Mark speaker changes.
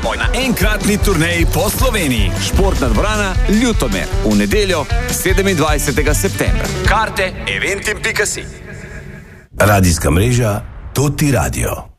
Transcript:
Speaker 1: Čakamo na enkratni turneji po Sloveniji. Športna dvorana Ljutomer v nedeljo 27. septembra. Karte eventim.si.
Speaker 2: Radijska mreža Toti Radio.